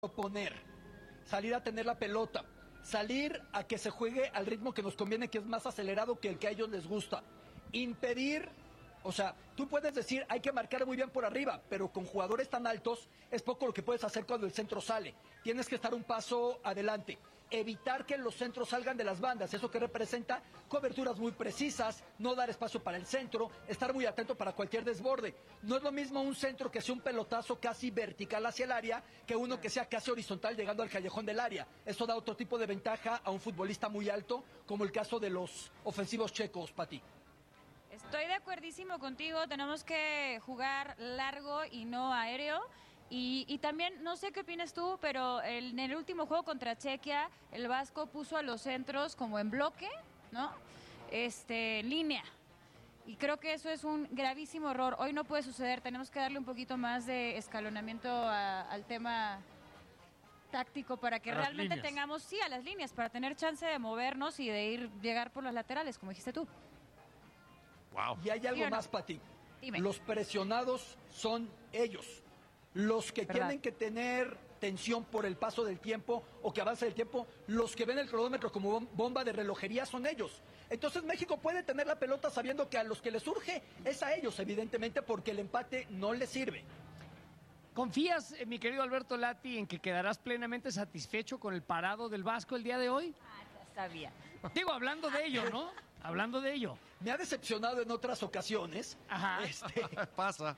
proponer, salir a tener la pelota, salir a que se juegue al ritmo que nos conviene, que es más acelerado que el que a ellos les gusta, impedir, o sea, tú puedes decir hay que marcar muy bien por arriba, pero con jugadores tan altos es poco lo que puedes hacer cuando el centro sale, tienes que estar un paso adelante, evitar que los centros salgan de las bandas, eso que representa coberturas muy precisas, no dar espacio para el centro, estar muy atento para cualquier desborde. No es lo mismo un centro que sea un pelotazo casi vertical hacia el área que uno que sea casi horizontal llegando al callejón del área. Eso da otro tipo de ventaja a un futbolista muy alto, como el caso de los ofensivos checos, Pati. Estoy de acuerdísimo contigo, tenemos que jugar largo y no aéreo. Y también, no sé qué opinas tú, pero en el último juego contra Chequia, el Vasco puso a los centros como en bloque, ¿no? En línea. Y creo que eso es un gravísimo error. Hoy no puede suceder, tenemos que darle un poquito más de escalonamiento al tema táctico para que realmente tengamos, sí, a las líneas, para tener chance de movernos y de llegar por las laterales, como dijiste tú. Wow. Y hay algo más, Pati. Dime. Los presionados son ellos. Los que tienen que tener tensión por el paso del tiempo o que avance el tiempo, los que ven el cronómetro como bomba de relojería son ellos. Entonces México puede tener la pelota sabiendo que a los que les surge es a ellos, evidentemente, porque el empate no les sirve. ¿Confías, mi querido Alberto Lati, en que quedarás plenamente satisfecho con el parado del Vasco el día de hoy? Ya sabía. Digo, hablando de ello, ¿no? Hablando de ello. Me ha decepcionado en otras ocasiones. Ajá. Pasa.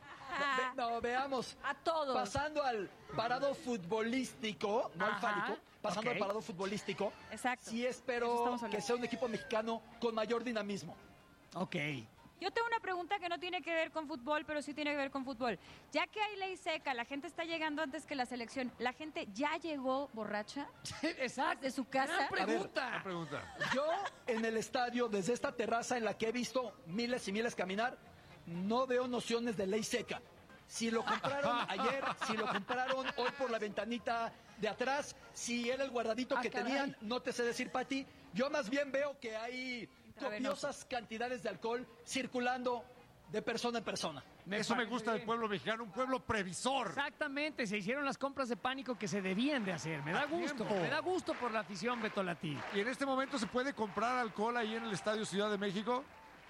Veamos. A todos. Pasando al parado futbolístico, no al fálico, pasando al parado futbolístico. Exacto. Sí espero que sea un equipo mexicano con mayor dinamismo. Ok. Yo tengo una pregunta que no tiene que ver con fútbol, pero sí tiene que ver con fútbol. Ya que hay ley seca, la gente está llegando antes que la selección, ¿la gente ya llegó borracha? Exacto. ¿De su casa? Gran pregunta. Una pregunta. Yo en el estadio, desde esta terraza en la que he visto miles y miles caminar, no veo nociones de ley seca. Si lo compraron ayer, si lo compraron hoy por la ventanita de atrás, si era el guardadito que tenían, no te sé decir, Pati. Yo más bien veo que hay copiosas cantidades de alcohol circulando de persona en persona. Eso me gusta del pueblo mexicano, un pueblo previsor. Exactamente, se hicieron las compras de pánico que se debían de hacer. Me da gusto por la afición, Beto Lati. ¿Y en este momento se puede comprar alcohol ahí en el Estadio Ciudad de México?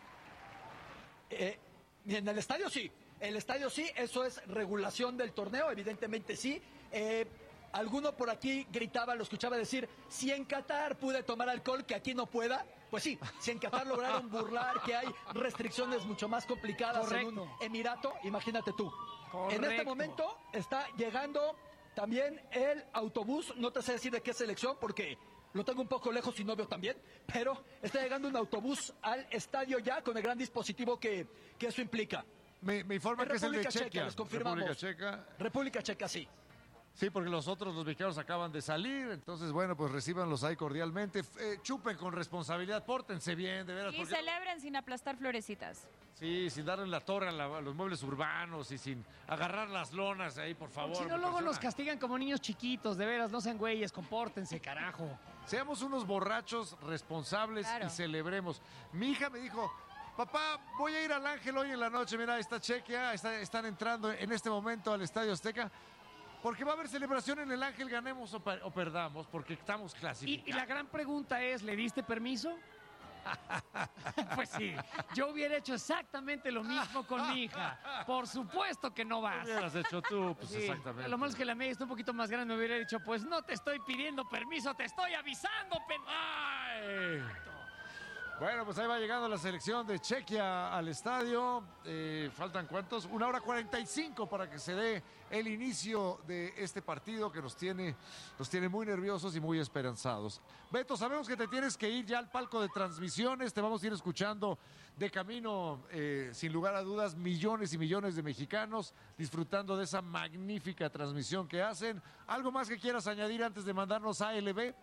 En el estadio sí. El estadio sí, eso es regulación del torneo, evidentemente sí. Alguno por aquí gritaba, lo escuchaba decir, si en Qatar pude tomar alcohol, que aquí no pueda. Pues sí, si en Qatar lograron burlar que hay restricciones mucho más complicadas en un emirato, imagínate tú. En este momento está llegando también el autobús, no te sé decir de qué selección porque lo tengo un poco lejos y no veo también, pero está llegando un autobús al estadio ya con el gran dispositivo que eso implica. Me informa que es el de Chequia. Les confirmamos. República Checa. República Checa, sí. Sí, porque los mexicanos acaban de salir, entonces, bueno, pues recíbanlos ahí cordialmente. Chupen con responsabilidad, pórtense bien, de veras. Y celebren sin aplastar florecitas. Sí, sin darle la torre a los muebles urbanos y sin agarrar las lonas ahí, por favor. Si no, luego nos castigan como niños chiquitos, de veras, no sean güeyes, compórtense, carajo. Seamos unos borrachos responsables y celebremos. Mi hija me dijo, papá, voy a ir al Ángel hoy en la noche, mira, está Chequia, están entrando en este momento al Estadio Azteca. Porque va a haber celebración en el Ángel, ganemos o perdamos, porque estamos clasificados. Y la gran pregunta es, ¿le diste permiso? Pues sí, yo hubiera hecho exactamente lo mismo con mi hija. Por supuesto que no vas. Lo hubieras hecho tú, pues sí. Exactamente. Lo malo es que la media está un poquito más grande, me hubiera dicho, pues no te estoy pidiendo permiso, te estoy avisando, ¡Ay! Bueno, pues ahí va llegando la selección de Chequia al estadio. ¿Faltan cuántos? 1:45 para que se dé el inicio de este partido que nos tiene muy nerviosos y muy esperanzados. Beto, sabemos que te tienes que ir ya al palco de transmisiones. Te vamos a ir escuchando de camino, sin lugar a dudas, millones y millones de mexicanos disfrutando de esa magnífica transmisión que hacen. ¿Algo más que quieras añadir antes de mandarnos a ALB?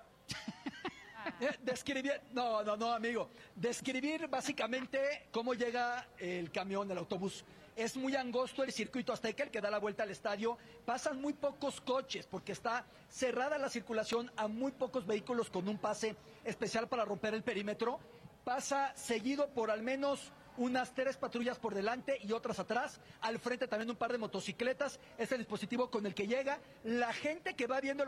Describir, no, amigo. Describir básicamente cómo llega el camión, el autobús. Es muy angosto el circuito Azteca, el que da la vuelta al estadio. Pasan muy pocos coches porque está cerrada la circulación a muy pocos vehículos con un pase especial para romper el perímetro. Pasa seguido por al menos unas 3 patrullas por delante y otras atrás. Al frente también un par de motocicletas. Es el dispositivo con el que llega. La gente que va viendo